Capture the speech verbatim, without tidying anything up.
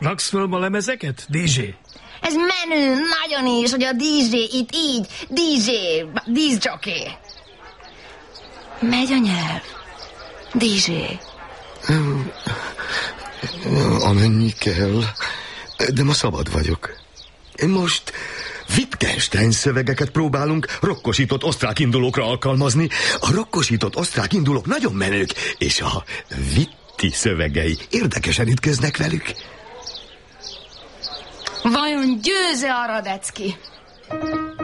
Raksz föl ma lemezeket, dé zsé? Ez menő, nagyon is, hogy a dé zsé itt így, dé zsé, díszjockey. Megy a nyelv. dé zsé. Amennyi kell. De ma szabad vagyok. Most Wittgenstein szövegeket próbálunk rokkosított osztrák indulókra alkalmazni. A rokkosított osztrák indulók nagyon menők, és a Witti szövegei érdekesen ütköznek velük. Vajon győze a Radecki?